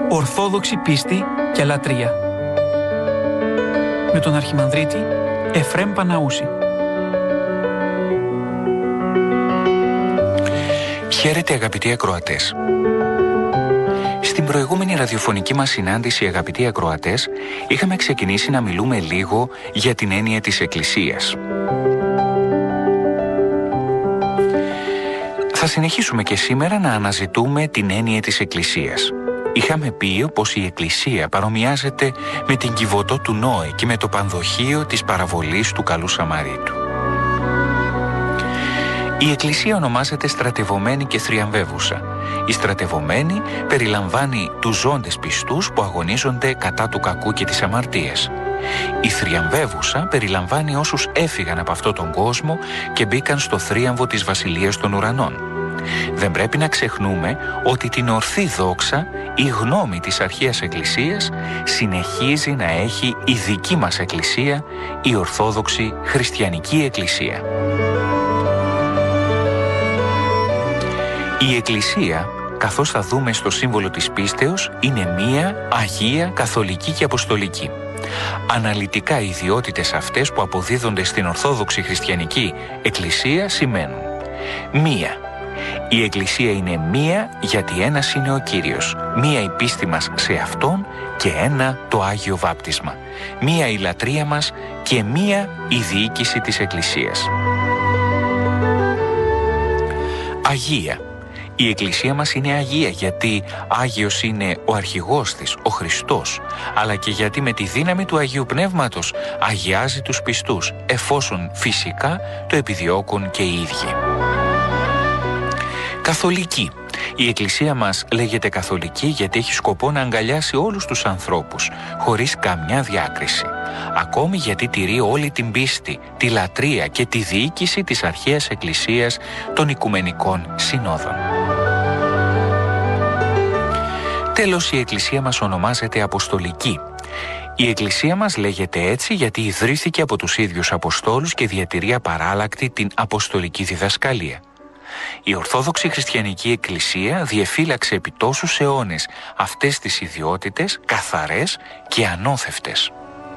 Ορθόδοξη πίστη και λατρεία. Με τον Αρχιμανδρίτη Εφραίμ Παναούση. Χαίρετε αγαπητοί ακροατές. Στην προηγούμενη ραδιοφωνική μας συνάντηση, αγαπητοί ακροατές, είχαμε ξεκινήσει να μιλούμε λίγο για την έννοια της Εκκλησίας. Θα συνεχίσουμε και σήμερα να αναζητούμε την έννοια της Εκκλησίας. Είχαμε πει πως η Εκκλησία παρομοιάζεται με την Κιβωτό του Νόε και με το πανδοχείο της παραβολής του Καλού Σαμαρίτου. Η Εκκλησία ονομάζεται στρατευωμένη και θριαμβεύουσα. Η στρατευωμένη περιλαμβάνει τους ζώντες πιστούς που αγωνίζονται κατά του κακού και της αμαρτίας. Η θριαμβεύουσα περιλαμβάνει όσους έφυγαν από αυτόν τον κόσμο και μπήκαν στο θρίαμβο της Βασιλείας των Ουρανών. Δεν πρέπει να ξεχνούμε ότι την ορθή δόξα, η γνώμη της αρχαίας Εκκλησίας, συνεχίζει να έχει η δική μας Εκκλησία, η Ορθόδοξη Χριστιανική Εκκλησία. Η Εκκλησία, καθώς θα δούμε στο σύμβολο της πίστεως, είναι μία, Αγία, Καθολική και Αποστολική. Αναλυτικά οι ιδιότητες αυτές που αποδίδονται στην Ορθόδοξη Χριστιανική Εκκλησία σημαίνουν: μία, η Εκκλησία είναι μία γιατί ένας είναι ο Κύριος, μία η πίστη μας σε Αυτόν και ένα το Άγιο Βάπτισμα, μία η λατρεία μας και μία η διοίκηση της Εκκλησίας. Αγία. Η Εκκλησία μας είναι Αγία γιατί Άγιος είναι ο αρχηγός της, ο Χριστός, αλλά και γιατί με τη δύναμη του Αγίου Πνεύματος αγιάζει τους πιστούς, εφόσον φυσικά το επιδιώκουν και οι ίδιοι. Καθολική. Η Εκκλησία μας λέγεται Καθολική γιατί έχει σκοπό να αγκαλιάσει όλους τους ανθρώπους, χωρίς καμιά διάκριση. Ακόμη γιατί τηρεί όλη την πίστη, τη λατρεία και τη διοίκηση της αρχαίας Εκκλησίας των Οικουμενικών Συνόδων. Τέλος, η Εκκλησία μας ονομάζεται Αποστολική. Η Εκκλησία μας λέγεται έτσι γιατί ιδρύθηκε από τους ίδιους Αποστόλους και διατηρεί απαράλλακτη την Αποστολική διδασκαλία. Η Ορθόδοξη Χριστιανική Εκκλησία διεφύλαξε επί τόσους αιώνες αυτές τις ιδιότητες καθαρές και ανώθευτες.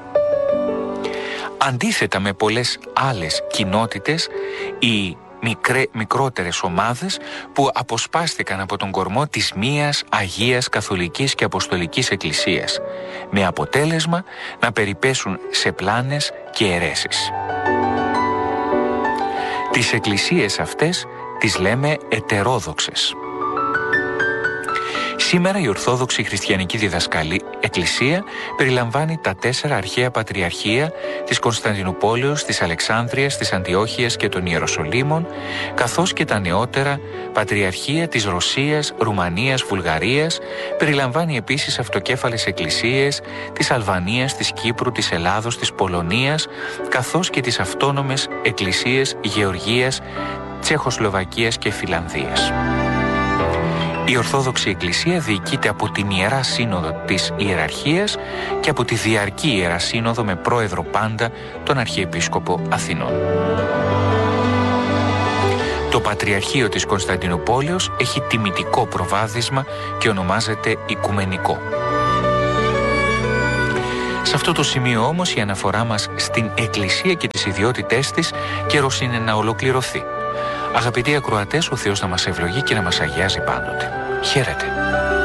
Αντίθετα με πολλές άλλες κοινότητες, οι μικρότερες ομάδες που αποσπάστηκαν από τον κορμό της μίας Αγίας Καθολικής και Αποστολικής Εκκλησίας, με αποτέλεσμα να περιπέσουν σε πλάνες και αιρέσεις. Τις εκκλησίες αυτές τις λέμε ετερόδοξες. Σήμερα η Ορθόδοξη Χριστιανική Εκκλησία περιλαμβάνει τα 4 αρχαία πατριαρχία της Κωνσταντινούπολεως, της Αλεξάνδρειας, της Αντιόχειας και των Ιεροσολύμων, καθώς και τα νεότερα πατριαρχία της Ρωσίας, Ρουμανίας, Βουλγαρίας. Περιλαμβάνει επίσης αυτοκέφαλες εκκλησίες της Αλβανίας, της Κύπρου, της Ελλάδος, της Πολωνίας, καθώς και τις αυτόνομες εκκλησίες Γεωργίας, Τσεχοσλοβακίας και Φιλανδίας. Η Ορθόδοξη Εκκλησία διοικείται από την Ιερά Σύνοδο της Ιεραρχίας και από τη Διαρκή Ιερά Σύνοδο με πρόεδρο πάντα τον Αρχιεπίσκοπο Αθηνών. Το Πατριαρχείο της Κωνσταντινούπολεως έχει τιμητικό προβάδισμα και ονομάζεται Οικουμενικό. Σε αυτό το σημείο όμως η αναφορά μας στην Εκκλησία και τις ιδιότητές της καιρός είναι να ολοκληρωθεί. Αγαπητοί ακροατές, ο Θεός να μας ευλογεί και να μας αγιάζει πάντοτε. Χαίρετε.